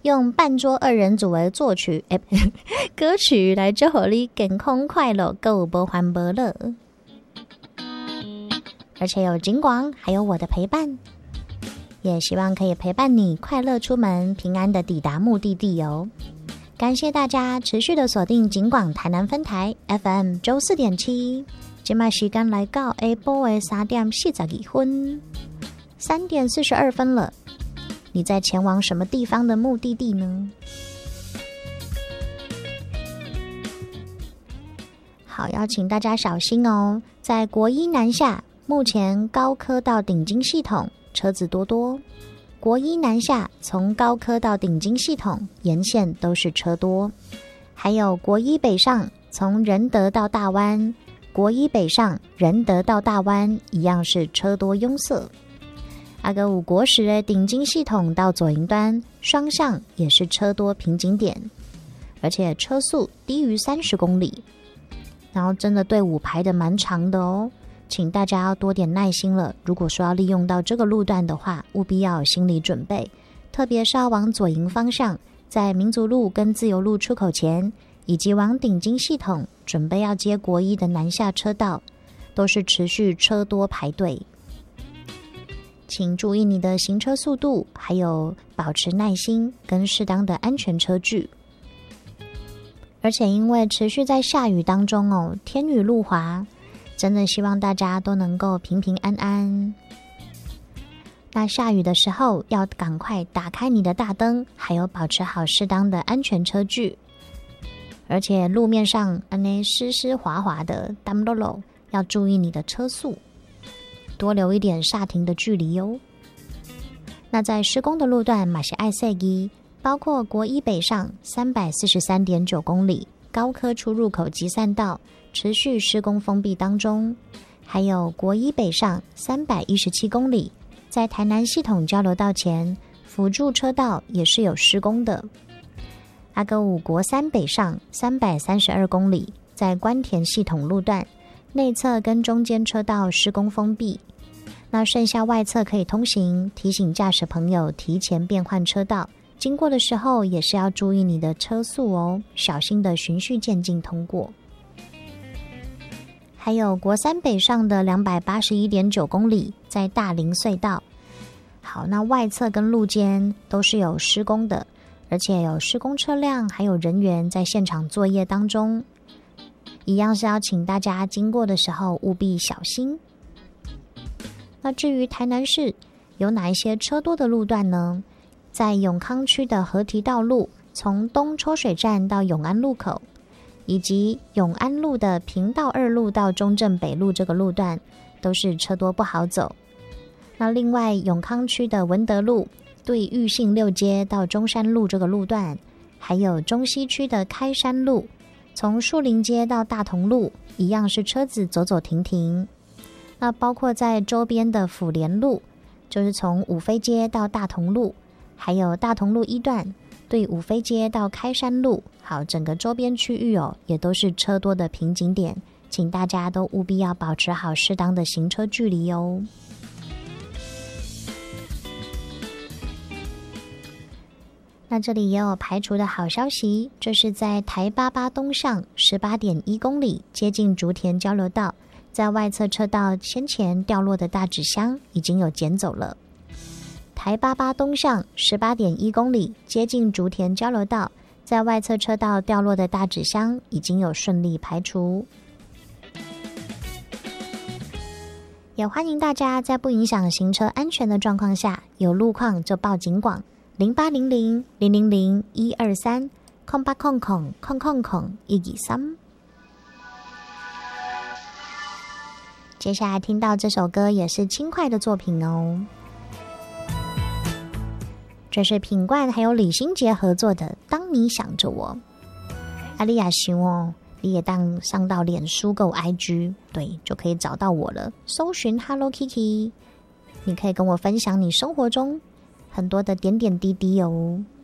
用半桌二人组的作曲歌曲来祝福你健康快乐，够不欢不乐，而且有景广还有我的陪伴，也希望可以陪伴你快乐出门，平安的抵达目的地哦。感谢大家持续的锁定景广台南分台 FM 94.7，现在时间来到下晡的3点42分，3点42分了。你在前往什么地方的目的地呢？好，要请大家小心哦，在国一南下，目前高科到顶金系统车子多多。国一南下，从高科到顶金系统沿线都是车多，还有国一北上，从仁德到大湾，国一北上仁德到大湾一样是车多拥塞。阿个五国时的顶金系统到左营端双向也是车多瓶颈点，而且车速低于30公里，然后真的队伍排得蛮长的哦。请大家要多点耐心了，如果说要利用到这个路段的话，务必要有心理准备，特别是要往左营方向，在民族路跟自由路出口前，以及往顶金系统准备要接国一的南下车道，都是持续车多排队。请注意你的行车速度，还有保持耐心跟适当的安全车距。而且因为持续在下雨当中哦，天雨路滑，真的希望大家都能够平平安安。那下雨的时候要赶快打开你的大灯，还有保持好适当的安全车距。而且路面上湿湿滑滑的淡落落，要注意你的车速，多留一点刹停的距离哦。那在施工的路段马是爱塞基，包括国一北上 343.9 公里，高科出入口集散道持续施工封闭当中，还有国一北上317公里，在台南系统交流道前辅助车道也是有施工的。阿哥五国三北上332公里，在关田系统路段内侧跟中间车道施工封闭，那剩下外侧可以通行，提醒驾驶朋友提前变换车道，经过的时候也是要注意你的车速哦，小心的循序渐进通过。还有国三北上的281.9公里，在大林隧道。好，那外侧跟路肩都是有施工的，而且有施工车辆还有人员在现场作业当中，一样是要请大家经过的时候务必小心。那至于台南市有哪一些车多的路段呢？在永康区的河堤道路，从东抽水站到永安路口，以及永安路的平道2路到中正北路这个路段，都是车多不好走。那另外永康区的文德路对裕信6街到中山路这个路段，还有中西区的开山路，从树林街到大同路，一样是车子走走停停。那包括在周边的府联路，就是从五妃街到大同路，还有大同路1段对五妃街到开山路，好，整个周边区域哦，也都是车多的瓶颈点，请大家都务必要保持好适当的行车距离哦。那这里也有排除的好消息，这是在台88东上 18.1 公里，接近竹田交流道，在外侧车道先前掉落的大纸箱已经有捡走了。台88东上 18.1 公里，接近竹田交流道，在外侧车道掉落的大纸箱已经有顺利排除。也欢迎大家在不影响行车安全的状况下，有路况就报警广0800-000-123 0800-000-123。接下来听到这首歌也是轻快的作品哦，这是品冠还有李心洁合作的《当你想着我》。阿丽亚希望你也当上到脸书购 IG， 对，就可以找到我了，搜寻 Hello Kiki， 你可以跟我分享你生活中很多的点点滴滴哦。